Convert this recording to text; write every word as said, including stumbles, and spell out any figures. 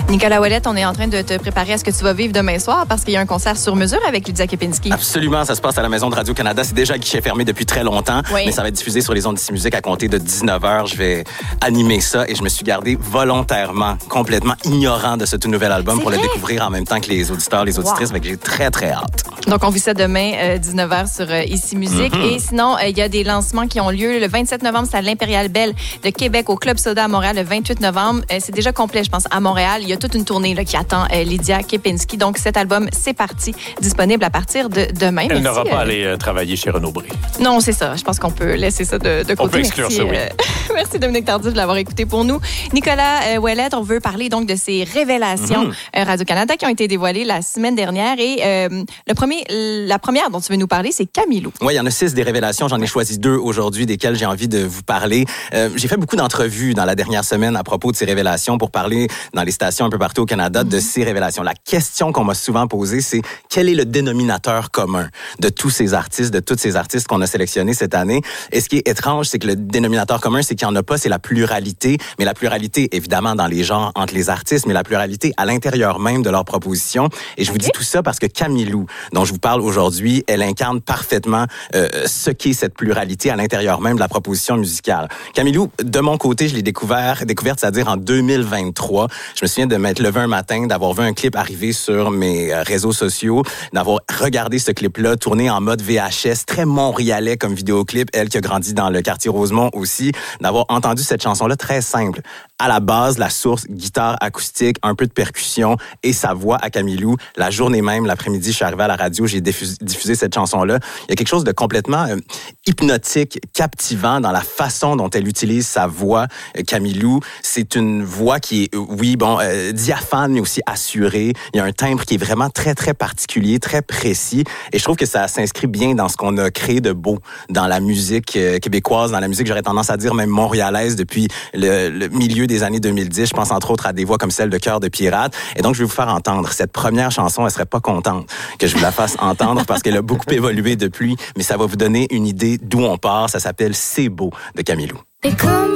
Nicolas Ouellet, on est en train de te préparer à ce que tu vas vivre demain soir parce qu'il y a un concert sur mesure avec Lydia Kepinski. Absolument, ça se passe à la Maison de Radio-Canada. C'est déjà guichet fermé depuis très longtemps, oui. mais ça va être diffusé sur les ondes d'ici musique à compter de dix-neuf heures. Je vais animer ça et je me suis gardé volontairement, complètement ignorant de ce tout nouvel album C'est pour vrai? le découvrir en même temps que les auditeurs, les auditrices. Wow. J'ai très, très hâte. Donc, on vit ça demain, euh, dix-neuf heures sur euh, Ici Musique. Mm-hmm. Et sinon, il euh, y a des lancements qui ont lieu. Le vingt-sept novembre, c'est à l'Impérial Belle de Québec, au Club Soda à Montréal. Le vingt-huit novembre, euh, c'est déjà complet, je pense, à Montréal. Il y a toute une tournée là, qui attend euh, Lydia Kepinski. Donc, cet album, c'est parti, disponible à partir de demain. Elle Merci, n'aura pas euh... à aller euh, travailler chez Renaud Bré. Non, c'est ça. Je pense qu'on peut laisser ça de, de côté. On peut exclure Merci, ça, oui. Euh... Merci, Dominique Tardif, de l'avoir écouté pour nous. Nicolas euh, Ouellet, on veut parler donc de ces révélations mm-hmm. euh, Radio-Canada qui ont été dévoilées la semaine dernière. Et euh, le premier, la première dont tu veux nous parler, c'est Camille Lou. Oui, il y en a six des révélations. J'en ai choisi deux aujourd'hui desquelles j'ai envie de vous parler. Euh, j'ai fait beaucoup d'entrevues dans la dernière semaine à propos de ces révélations pour parler dans les stations un peu partout au Canada mm-hmm. de ces révélations. La question qu'on m'a souvent posée, c'est quel est le dénominateur commun de tous ces artistes, de tous ces artistes qu'on a sélectionnés cette année? Et ce qui est étrange, c'est que le dénominateur commun, c'est qu'il n'y en a pas, c'est la pluralité. Mais la pluralité, évidemment, dans les genres entre les artistes, mais la pluralité à l'intérieur même de leur proposition. Et je okay. vous dis tout ça parce que Camille Lou, dont je vous parle aujourd'hui, elle incarne parfaitement euh, ce qu'est cette pluralité à l'intérieur même de la proposition musicale. Camille Lou, de mon côté, je l'ai découvert, découverte, c'est-à-dire en deux mille vingt-trois. Je me souviens de m'être levé un matin, d'avoir vu un clip arriver sur mes réseaux sociaux, d'avoir regardé ce clip-là tourné en mode V H S, très montréalais comme vidéoclip, elle qui a grandi dans le quartier Rosemont aussi, d'avoir entendu cette chanson-là très simple. À la base, la source, guitare acoustique, un peu de percussion et sa voix à Camille Lou. La journée même, l'après-midi, je suis arrivé à la radio, j'ai diffusé, diffusé cette chanson-là. Il y a quelque chose de complètement euh, hypnotique, captivant dans la façon dont elle utilise sa voix, euh, Camille Lou. C'est une voix qui est, euh, oui, bon, euh, diaphane, mais aussi assurée. Il y a un timbre qui est vraiment très, très particulier, très précis. Et je trouve que ça s'inscrit bien dans ce qu'on a créé de beau dans la musique euh, québécoise, dans la musique, j'aurais tendance à dire même montréalaise depuis le, le milieu des années deux mille dix. Je pense entre autres à des voix comme celle de Cœur de pirate. Et donc, je vais vous faire entendre cette première chanson. Elle serait pas contente que je vous la fasse entendre parce qu'elle a beaucoup évolué depuis, mais ça va vous donner une idée d'où on part. Ça s'appelle C'est beau de Camille Lou.